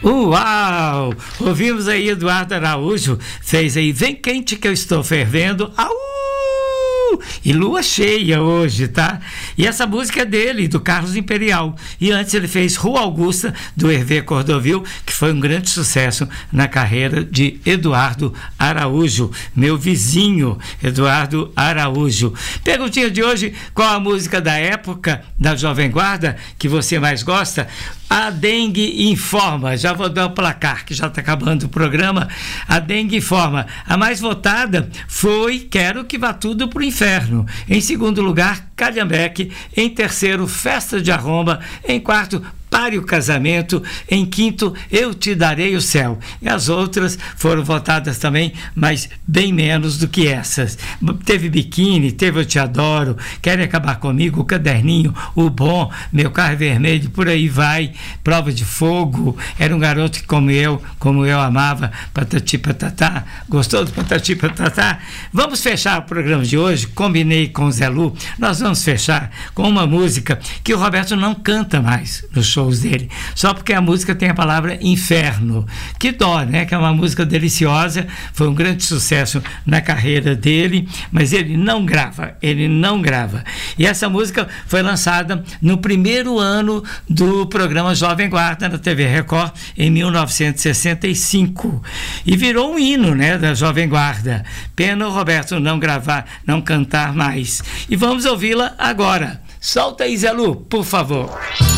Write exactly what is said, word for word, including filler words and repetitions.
Uau! Ouvimos aí Eduardo Araújo, fez aí Vem Quente Que Eu Estou Fervendo. Au! E lua cheia hoje, tá? E essa música é dele, do Carlos Imperial. E antes ele fez Rua Augusta, do Hervé Cordovil, que foi um grande sucesso na carreira de Eduardo Araújo, meu vizinho, Eduardo Araújo. Perguntinha de hoje, qual a música da época da Jovem Guarda que você mais gosta? A Dengue Informa. Já vou dar o placar, que já está acabando o programa. A Dengue Informa. A mais votada foi Quero Que Vá Tudo Pro Inferno. Em segundo lugar, Calhambeque. Em terceiro, Festa de Arromba. Em quarto, Pare o Casamento. Em quinto, Eu Te Darei o Céu. E as outras foram votadas também, mas bem menos do que essas. Teve Biquíni, teve Eu Te Adoro, Querem Acabar Comigo, O Caderninho, O Bom, Meu Carro é Vermelho, por aí vai, Prova de Fogo, Era um Garoto que Como Eu, Como Eu Amava, Patati Patatá. Gostou do Patati Patatá? Vamos fechar o programa de hoje, combinei com o Zé Lu, nós vamos fechar com uma música que o Roberto não canta mais no show dele, só porque a música tem a palavra inferno, que dó, né? Que é uma música deliciosa, foi um grande sucesso na carreira dele, mas ele não grava, ele não grava. E essa música foi lançada no primeiro ano do programa Jovem Guarda na T V Record, em mil novecentos e sessenta e cinco, e virou um hino, né, da Jovem Guarda. Pena o Roberto não gravar, não cantar mais. E vamos ouvi-la agora. Solta aí, Zé Lu, por favor.